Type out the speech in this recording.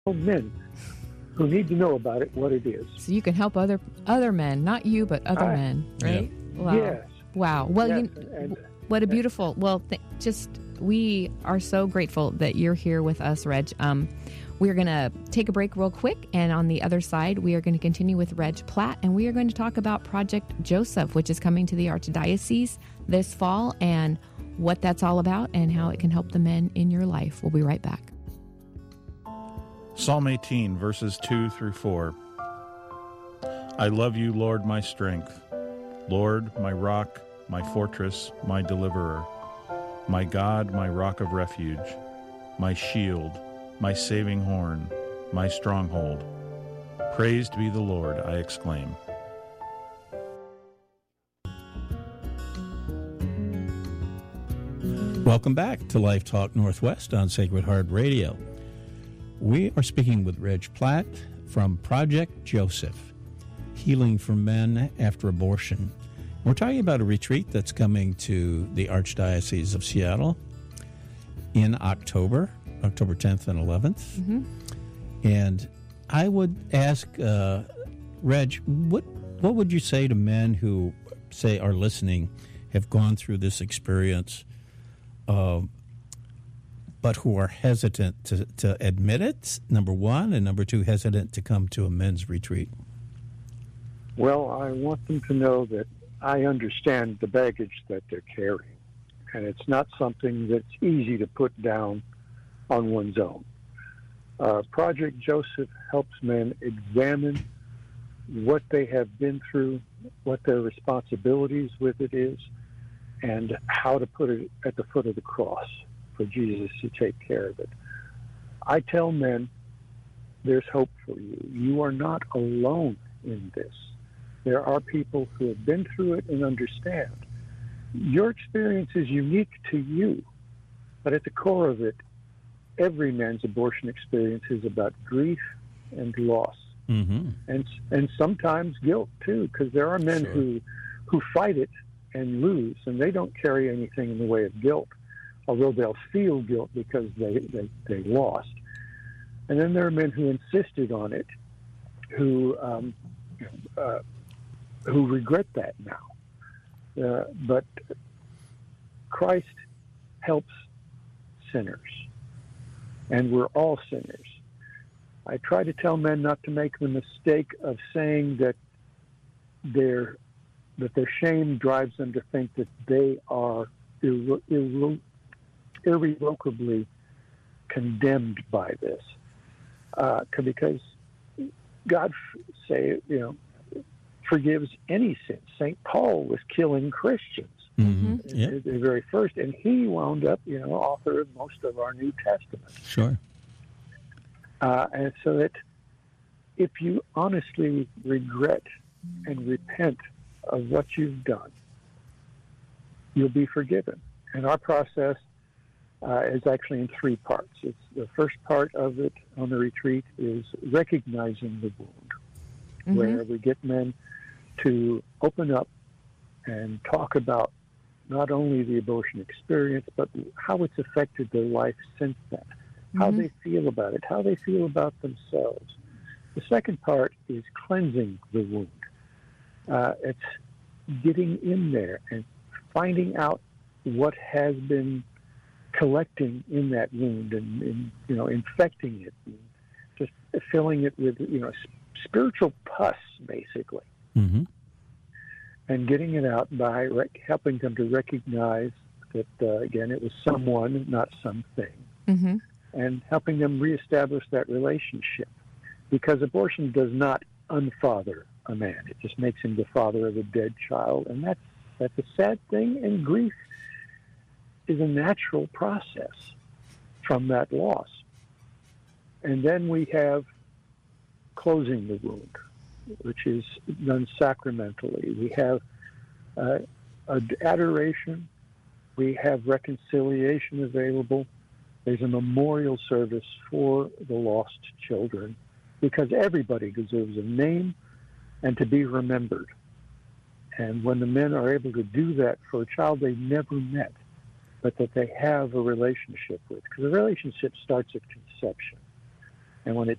men who need to know about it, what it is. So you can help other men, not you, but other men, right? Yeah. Wow. Yes. Wow. Well, Yes. And what a beautiful. Well, we are so grateful that you're here with us, Reg. We're going to take a break real quick, and on the other side, we are going to continue with Reg Platt, and we are going to talk about Project Joseph, which is coming to the Archdiocese this fall, and what that's all about and how it can help the men in your life. We'll be right back. Psalm 18, verses 2 through 4. I love you, Lord, my strength. Lord, my rock, my fortress, my deliverer. My God, my rock of refuge. My shield, my saving horn, my stronghold. Praised be the Lord, I exclaim. Welcome back to Life Talk Northwest on Sacred Heart Radio. We are speaking with Reg Platt from Project Joseph, Healing for Men After Abortion. We're talking about a retreat that's coming to the Archdiocese of Seattle in October 10th and 11th. Mm-hmm. And I would ask, Reg, what would you say to men who, say, are listening, have gone through this experience, but who are hesitant to admit it, number one, and number two, hesitant to come to a men's retreat? Well, I want them to know that I understand the baggage that they're carrying, and it's not something that's easy to put down on one's own. Project Joseph helps men examine what they have been through, what their responsibilities with it is, and how to put it at the foot of the cross for Jesus to take care of it. I tell men, there's hope for you. You are not alone in this. There are people who have been through it and understand. Your experience is unique to you, but at the core of it, every man's abortion experience is about grief and loss, and sometimes guilt too, because there are men who fight it and lose, and they don't carry anything in the way of guilt, although they'll feel guilt because they lost. And then there are men who insisted on it, who regret that now. But Christ helps sinners, and we're all sinners. I try to tell men not to make the mistake of saying that their shame drives them to think that they are irrevocably condemned by this, because God forgives any sin. St. Paul was killing Christians at the very first, and he wound up, author of most of our New Testament. Sure. And so that if you honestly regret and repent of what you've done, you'll be forgiven. And our process is actually in three parts. It's the first part of it on the retreat is recognizing the wound, where we get men to open up and talk about not only the abortion experience, but how it's affected their life since then, how they feel about it, how they feel about themselves. The second part is cleansing the wound. It's getting in there and finding out what has been collecting in that wound and infecting it, and just filling it with spiritual pus, basically, and getting it out by helping them to recognize that again it was someone, not something, and helping them reestablish that relationship, because abortion does not unfather a man; it just makes him the father of a dead child, and that's a sad thing, and grief is a natural process from that loss. And then we have closing the wound, which is done sacramentally. We have adoration. We have reconciliation available. There's a memorial service for the lost children, because everybody deserves a name and to be remembered. And when the men are able to do that for a child they never met, but that they have a relationship with, because a relationship starts at conception. And when it